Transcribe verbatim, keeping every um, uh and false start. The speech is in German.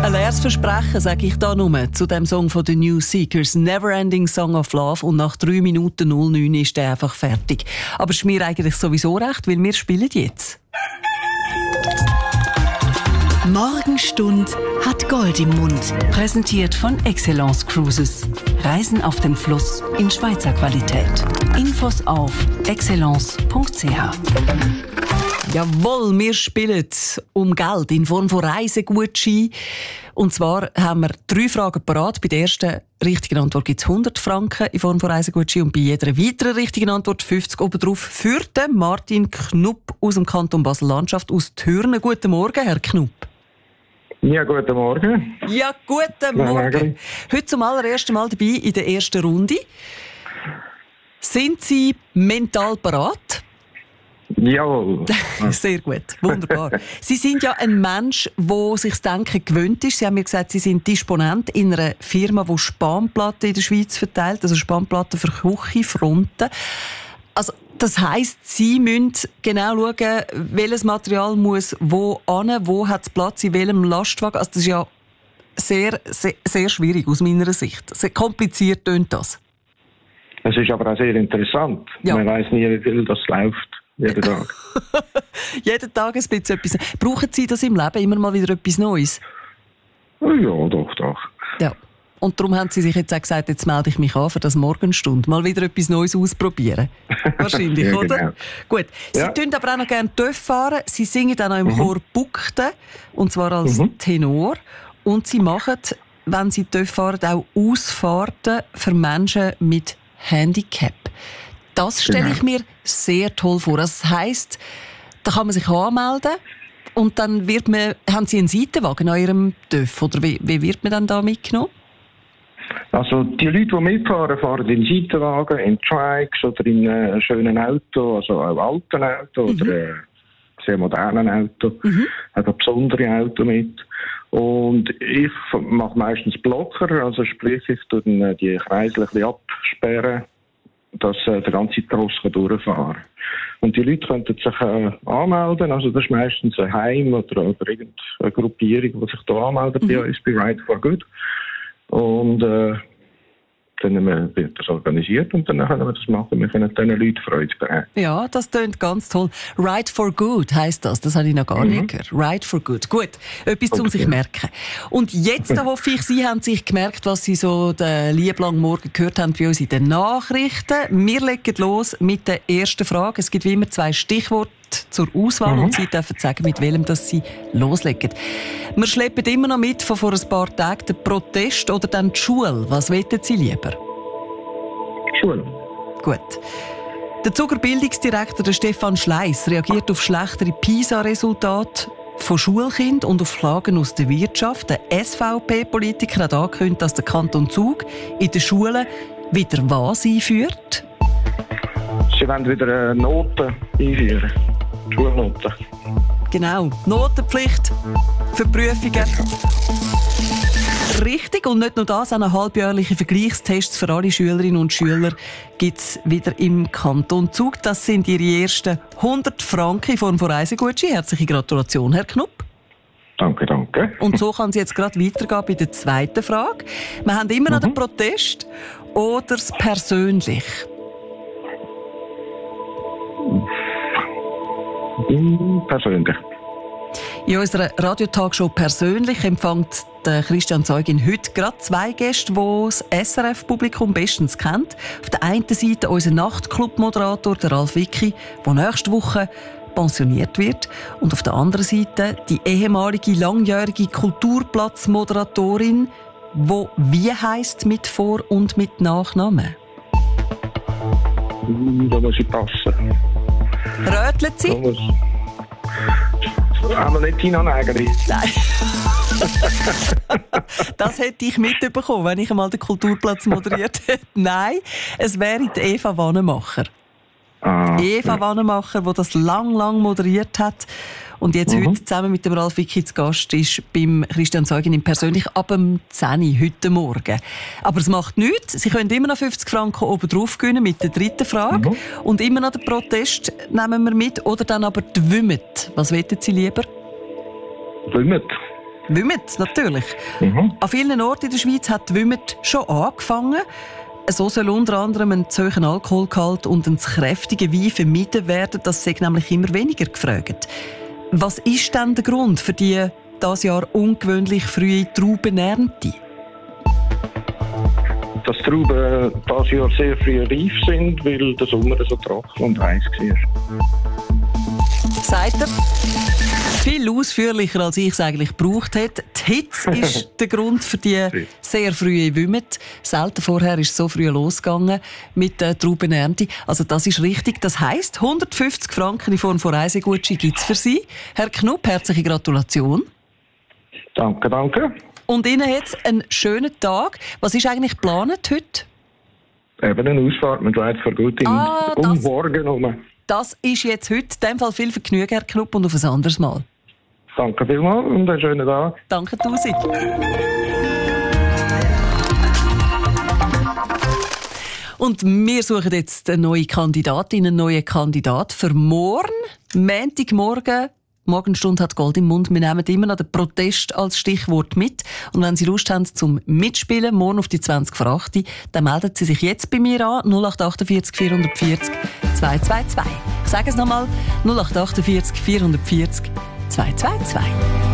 Ein leeres Versprechen, sage ich da nur, zu dem Song von The New Seekers, Neverending Song of Love. Und nach drei Minuten null neun ist der einfach fertig. Aber es ist mir eigentlich sowieso recht, weil wir spielen jetzt. Morgenstund hat Gold im Mund. Präsentiert von Excellence Cruises. Reisen auf dem Fluss in Schweizer Qualität. Infos auf excellence punkt c h. Jawohl, wir spielen um Geld in Form von Reisegutschein. Und zwar haben wir drei Fragen parat. Bei der ersten richtigen Antwort gibt es hundert Franken in Form von Reisegutschein und bei jeder weiteren richtigen Antwort fünfzig obendrauf für den Martin Knupp aus dem Kanton Basel-Landschaft aus Thürnen. Guten Morgen, Herr Knupp. Ja, guten Morgen. Ja, guten Morgen. Heute zum allerersten Mal dabei in der ersten Runde. Sind Sie mental parat? Jawohl. Sehr gut, wunderbar. Sie sind ja ein Mensch, der sich das Denken gewöhnt ist. Sie haben mir gesagt, Sie sind Disponent in einer Firma, die Spanplatten in der Schweiz verteilt, also Spanplatten für Küchenfronten. Also, das heisst, Sie müssen genau schauen, welches Material muss wo an, wo hat es Platz, in welchem Lastwagen. Also das ist ja sehr, sehr, sehr schwierig aus meiner Sicht. Sehr kompliziert tönt das. Es ist aber auch sehr interessant. Ja. Man weiss nie, wie viel das läuft. Jeden Tag. Jeden Tag ein bisschen etwas. Brauchen Sie das im Leben immer mal wieder etwas Neues? Ja, doch, doch. Ja. Und darum haben Sie sich jetzt auch gesagt, jetzt melde ich mich an für das Morgenstunde. Mal wieder etwas Neues ausprobieren. Wahrscheinlich, ja, oder? Genau. Gut. Sie ja. tun aber auch noch gerne TÜV fahren. Sie singen dann auch im mhm. Chor Buckten. Und zwar als mhm. Tenor. Und Sie machen, wenn Sie TÜV fahren, auch Ausfahrten für Menschen mit Handicap. Das stelle genau. ich mir sehr toll vor. Das heisst, da kann man sich anmelden und dann wird man, haben Sie einen Seitenwagen an Ihrem TÜV oder wie, wie wird man dann da mitgenommen? Also die Leute, die mitfahren, fahren in Seitenwagen, in Trikes oder in einem schönen Auto, also auch alten Auto mhm. oder äh, sehr modernen Auto, mhm. auch besondere Auto mit. Und ich mache meistens Blocker, also sprich ich tue dann die Kreisel ein bisschen absperren, dass äh, der ganze Tross durchfahren kann. Und die Leute könnten sich äh, anmelden, also das ist meistens ein Heim oder, oder irgendeine Gruppierung, die sich da anmeldet mhm. bei uns, bei Ride for Good. Und äh, dann wird das organisiert und dann können wir das machen. Wir können diesen Leuten Freude bereiten. Ja, das klingt ganz toll. Ride for Good heisst das. Das habe ich noch gar mhm. nicht gehört. Ride for Good. Gut, etwas zum okay. sich merken. Und jetzt da hoffe ich, Sie haben sich gemerkt, was Sie so den lieblangen Morgen gehört haben bei uns in den Nachrichten. Wir legen los mit der ersten Frage. Es gibt wie immer zwei Stichworte zur Auswahl mhm. und Sie dürfen sagen, mit welchem das Sie loslegen. Wir schleppen immer noch mit von vor ein paar Tagen den Protest oder dann die Schule. Was wollen Sie lieber? Schule. Gut. Der Zuger Bildungsdirektor der Stefan Schleiss reagiert auf schlechtere PISA-Resultate von Schulkindern und auf Klagen aus der Wirtschaft. Der S V P-Politiker hat angekündigt, dass der Kanton Zug in den Schulen wieder was einführt? Sie wollen wieder Noten einführen. Schulnoten. Genau, Notenpflicht für Prüfungen. Richtig, und nicht nur das, auch halbjährliche Vergleichstests für alle Schülerinnen und Schüler gibt es wieder im Kanton Zug. Das sind Ihre ersten hundert Franken in Form von Reisegutschein. Herzliche Gratulation, Herr Knupp. Danke, danke. Und so kann es jetzt gerade weitergehen bei der zweiten Frage. Wir haben immer noch mhm. den Protest oder das Persönlich? Persönlich. In unserer Radiotagshow «Persönlich» empfängt der Christian Zeugin heute gerade zwei Gäste, die das S R F-Publikum bestens kennt. Auf der einen Seite unser Nachtclub-Moderator, der Ralf Wicki, der nächste Woche pensioniert wird. Und auf der anderen Seite die ehemalige langjährige Kulturplatz-Moderatorin, die wie heisst mit Vor- und mit Nachnamen? Da muss ich passen. Rötelt sie? Aber nicht Tina Nägeli. Nein. Das hätte ich mitbekommen, wenn ich einmal den Kulturplatz moderiert hätte. Nein, es wäre die Eva Wannemacher. Ah, Eva ja. Wannemacher, die das lang, lang moderiert hat. Und jetzt mhm. heute zusammen mit dem Ralf Wicki zu Gast ist beim Christian Zeugin im Persönlich ab dem zehn Uhr heute Morgen. Aber es macht nichts. Sie können immer noch fünfzig Franken oben drauf gewinnen mit der dritten Frage. Mhm. Und immer noch den Protest nehmen wir mit. Oder dann aber die Wümmet. Was wollen Sie lieber? Wümmet. Wümmet, natürlich. Mhm. An vielen Orten in der Schweiz hat Wümmet schon angefangen. So soll unter anderem ein zu hoher Alkoholgehalt und ein zu kräftiger Wein vermieden werden. Das sei nämlich immer weniger gefragt. Was ist denn der Grund für die dieses Jahr ungewöhnlich frühe Traubenernte? Dass die Trauben dieses Jahr sehr früh reif sind, weil der Sommer so trocken und heiß war. Sagt er. Viel ausführlicher, als ich es eigentlich gebraucht hätte. Die Hitze ist der Grund für die sehr frühe Wümmet. Selten vorher ist es so früh losgegangen mit der Traubenernte. Also das ist richtig. Das heisst, hundertfünfzig Franken in Form von Reisegutschein gibt es für Sie. Herr Knupp, herzliche Gratulation. Danke, danke. Und Ihnen jetzt einen schönen Tag. Was ist eigentlich geplant heute? Eben eine Ausfahrt mit Schweiz vor gut in Ah, das- um morgen herum. Das ist jetzt heute. In dem Fall viel Vergnügen, Herr Knupp, und auf ein anderes Mal. Danke vielmals und einen schönen Tag. Danke tausend. Und wir suchen jetzt eine neue Kandidatin, einen neuen Kandidat für morgen. Montagmorgen. Morgenstunde hat Gold im Mund. Wir nehmen immer noch den Protest als Stichwort mit. Und wenn Sie Lust haben zum Mitspielen, morgen auf die zwanzig vor acht, dann melden Sie sich jetzt bei mir an. null acht achtundvierzig vierhundertvierzig zweihundertzweiundzwanzig. Ich sage es nochmal. null acht achtundvierzig vierhundertvierzig zweihundertzweiundzwanzig.